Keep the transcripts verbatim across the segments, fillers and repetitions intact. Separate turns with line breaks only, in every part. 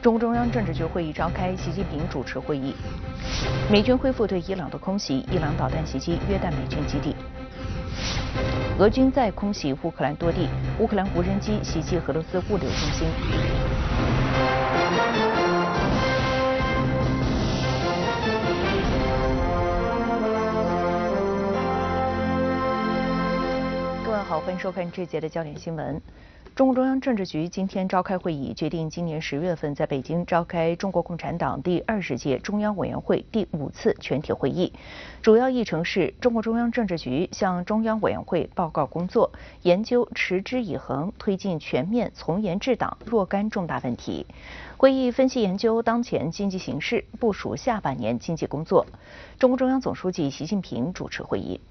中共中央政治局会议召开，习近平主持会议。美军恢复对伊朗的空袭，伊朗导弹袭击约旦美军基地。俄军再空袭乌克兰多地，乌克兰无人机袭击俄罗斯物流中心。各位好，欢迎收看这节的焦点新闻。中共中央政治局今天召开会议，决定今年十月份在北京召开中国共产党第二十届中央委员会第五次全体会议。主要议程是中共中央政治局向中央委员会报告工作，研究持之以恒推进全面从严治党若干重大问题。会议分析研究当前经济形势，部署下半年经济工作。中共中央总书记习近平主持会议。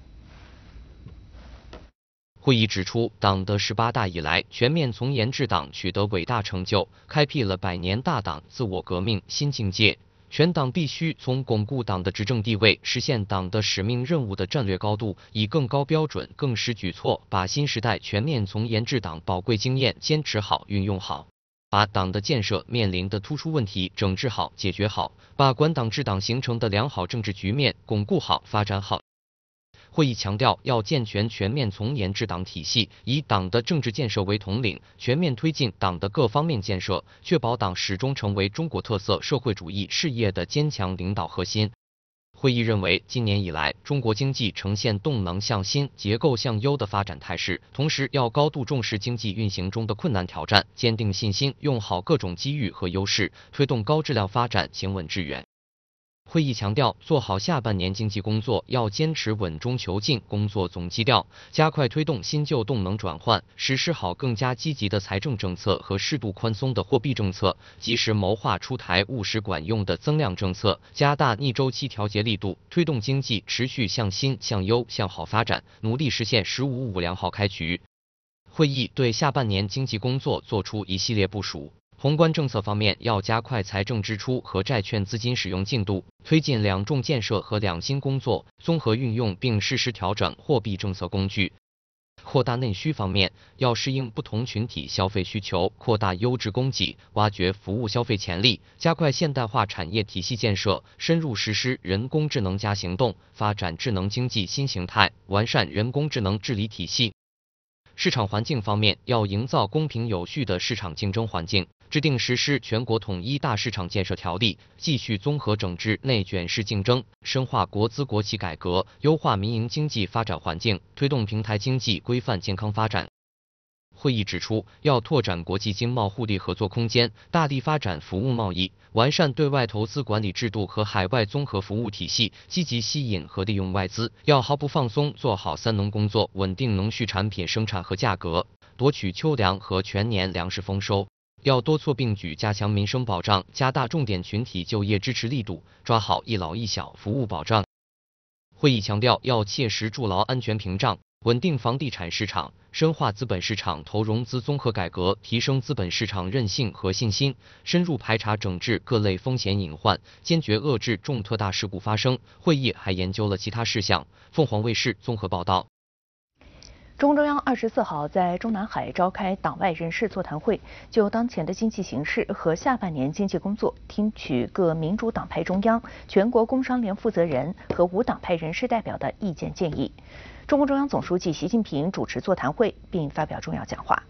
会议指出，党的十八大以来，全面从严治党取得伟大成就，开辟了百年大党自我革命新境界。全党必须从巩固党的执政地位、实现党的使命任务的战略高度，以更高标准、更实举措，把新时代全面从严治党宝贵经验坚持好、运用好，把党的建设面临的突出问题整治好、解决好，把管党治党形成的良好政治局面巩固好、发展好。会议强调，要健全全面从严治党体系，以党的政治建设为统领，全面推进党的各方面建设，确保党始终成为中国特色社会主义事业的坚强领导核心。会议认为，今年以来，中国经济呈现动能向新、结构向优的发展态势，同时要高度重视经济运行中的困难挑战，坚定信心，用好各种机遇和优势，推动高质量发展行稳致远。会议强调，做好下半年经济工作，要坚持稳中求进工作总基调，加快推动新旧动能转换，实施好更加积极的财政政策和适度宽松的货币政策，及时谋划出台务实管用的增量政策，加大逆周期调节力度，推动经济持续向新、向优、向好发展，努力实现“十五五”良好开局。会议对下半年经济工作作出一系列部署。宏观政策方面，要加快财政支出和债券资金使用进度，推进两重建设和两新工作，综合运用并适时调整货币政策工具。扩大内需方面，要适应不同群体消费需求，扩大优质供给，挖掘服务消费潜力，加快现代化产业体系建设，深入实施人工智能加行动，发展智能经济新形态，完善人工智能治理体系。市场环境方面，要营造公平有序的市场竞争环境，制定实施全国统一大市场建设条例，继续综合整治内卷式竞争，深化国资国企改革，优化民营经济发展环境，推动平台经济规范健康发展。会议指出，要拓展国际经贸互利合作空间，大力发展服务贸易，完善对外投资管理制度和海外综合服务体系，积极吸引和利用外资，要毫不放松做好三农工作，稳定农畜产品生产和价格，夺取秋粮和全年粮食丰收。要多措并举加强民生保障，加大重点群体就业支持力度，抓好一老一小服务保障。会议强调，要切实筑牢安全屏障，稳定房地产市场，深化资本市场投融资综合改革，提升资本市场韧性和信心，深入排查整治各类风险隐患，坚决遏制重特大事故发生。会议还研究了其他事项。凤凰卫视综合报道。
中共中央二十四号在中南海召开党外人士座谈会，就当前的经济形势和下半年经济工作，听取各民主党派中央、全国工商联负责人和无党派人士代表的意见建议。中共中央总书记习近平主持座谈会并发表重要讲话。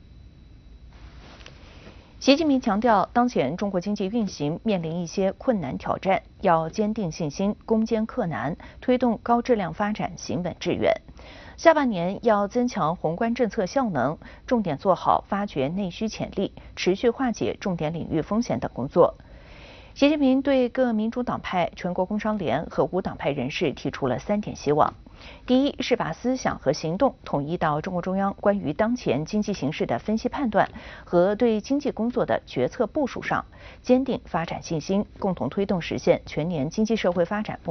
习近平强调，当前中国经济运行面临一些困难挑战，要坚定信心，攻坚克难，推动高质量发展行稳致远。下半年要增强宏观政策效能，重点做好发掘内需潜力、持续化解重点领域风险等工作。习近平对各民主党派、全国工商联和无党派人士提出了三点希望：第一是把思想和行动统一到中共中央关于当前经济形势的分析判断和对经济工作的决策部署上，坚定发展信心，共同推动实现全年经济社会发展目